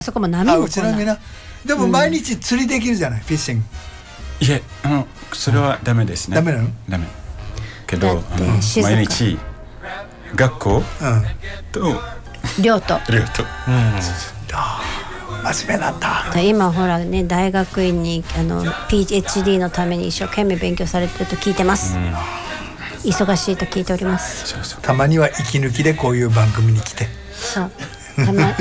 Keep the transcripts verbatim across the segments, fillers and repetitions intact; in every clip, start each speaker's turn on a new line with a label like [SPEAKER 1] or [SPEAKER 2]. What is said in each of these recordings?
[SPEAKER 1] そこも波も来ない。
[SPEAKER 2] あ、うちのみな。でも毎日釣りできるじゃない、うん、フィッシング。
[SPEAKER 3] いえ、あのそれはダメですね。
[SPEAKER 2] ダメなの？
[SPEAKER 3] ダメ。けどあの毎日学校と
[SPEAKER 1] 寮と
[SPEAKER 3] 寮と、うん、
[SPEAKER 2] 真面目なんだ。
[SPEAKER 1] 今ほらね、大学院にあの ピーエイチディー のために一生懸命勉強されてると聞いてます、うん、忙しいと聞いております。
[SPEAKER 2] そうそう、たまには息抜きでこういう番組に来て、
[SPEAKER 1] そうたま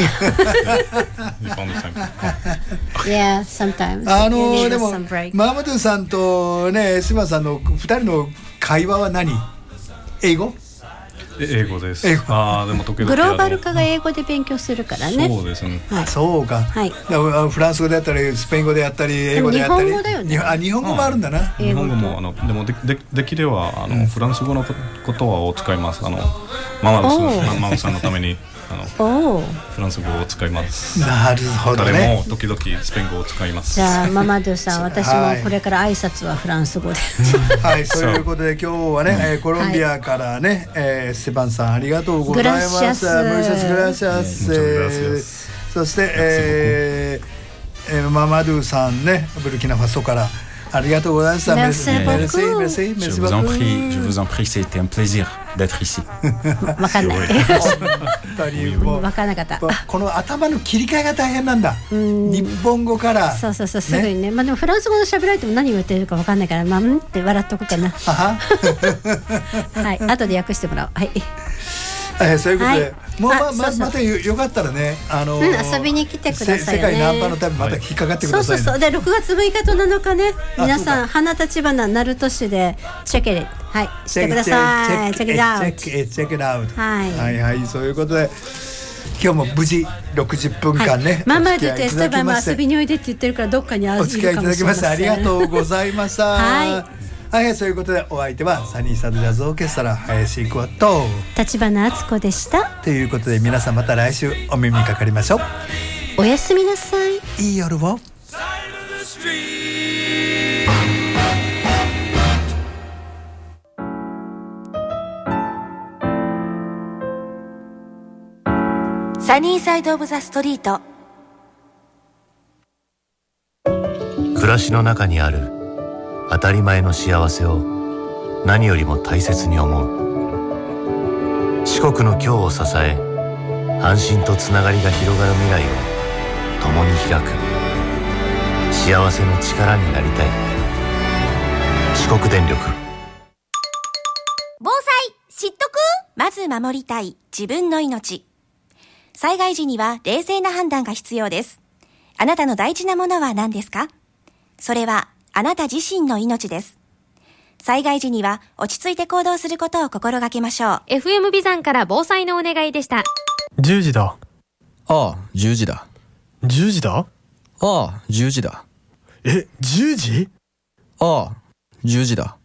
[SPEAKER 1] Yeah, sometimes
[SPEAKER 2] あのでもママドゥさんとね、スマさんのふたりの会話は何？英語？
[SPEAKER 4] 英語です。あ、でも時々
[SPEAKER 1] グローバル化が英語で勉強するからね。
[SPEAKER 4] そうですね、
[SPEAKER 2] はい、そうか、
[SPEAKER 1] はい、
[SPEAKER 2] フランス語であったりスペイン語であったり英語であったり、
[SPEAKER 1] 日本語だよね。
[SPEAKER 2] あ、日本語もあるんだな、
[SPEAKER 4] はい、日本語もあのでも で, で, できればあの、うん、フランス語の言葉を使います。あのママさん、ママさんのためにあのフランス語を使います。
[SPEAKER 2] なるほどね。
[SPEAKER 4] 彼も時々スペイン語を使います。
[SPEAKER 1] じゃあママドゥさん、私もこれから挨拶はフランス語で
[SPEAKER 2] はい、そういうことで今日はね、えー、コロンビアからね、はい、えー、ステパンさんありがとうございます。
[SPEAKER 1] グラシャス、
[SPEAKER 2] ムシャスグラシャス。そして、えーえー、ママドゥさんね、ブルキナファソからありがとうございました。
[SPEAKER 1] Merci beaucoup.
[SPEAKER 3] Je vous en prie, je vous en prie, c'était un plaisir d'être ici.
[SPEAKER 1] わかんない。わかんなかった。
[SPEAKER 2] この頭の切り替えが大変なんだ。日本語から。
[SPEAKER 1] そうそうそう、すぐにね。まあでもフランス語の喋られても何言ってるかわかんないから、まあんって笑っとくかな。はい、後で訳してもらおう。はい。
[SPEAKER 2] えー、そういうことで、はい、もう ま, ま, ま, また よ, よかったらね、あのー
[SPEAKER 1] うん、遊びに来てくださいよね。
[SPEAKER 2] 世界ナンパの旅また引っかかってくださいね。
[SPEAKER 1] そうそうそう。でろくがつむいかとなのかね、皆さん花立花鳴門市でチェックイット、はい、してください。チェックイット、
[SPEAKER 2] チェックイット、
[SPEAKER 1] はい、
[SPEAKER 2] はいはい、そういうことで今日も無事ろくじゅっぷんかんね、はい、
[SPEAKER 1] ママでテストバも遊びにおいでって言ってるからどっかに
[SPEAKER 2] お付き合いいただきましてありがとうございました。
[SPEAKER 1] はい
[SPEAKER 2] はい、そういうことでお相手はサニーサイドジャズオーケストラ林育和と
[SPEAKER 1] 橘敦子でした
[SPEAKER 2] ということで、皆さんまた来週お耳にかかりましょう。
[SPEAKER 1] おやすみなさい。
[SPEAKER 2] いい夜を。
[SPEAKER 5] サニーサイドオブザストリート。
[SPEAKER 6] 暮らしの中にある当たり前の幸せを何よりも大切に思う。四国の今日を支え、安心とつながりが広がる未来を共に開く。幸せの力になりたい。四国電力。
[SPEAKER 5] 防災知っとく？まず守りたい自分の命。災害時には冷静な判断が必要です。あなたの大事なものは何ですか？それはあなた自身の命です。災害時には落ち着いて行動することを心がけましょう。
[SPEAKER 7] エフエム ビザンから防災のお願いでした。
[SPEAKER 8] じゅうじだ。
[SPEAKER 9] ああ、じゅうじだ。
[SPEAKER 8] じゅうじだ。
[SPEAKER 9] ああ、じゅうじだ。
[SPEAKER 8] え、じゅうじ？
[SPEAKER 9] ああ、じゅうじだ。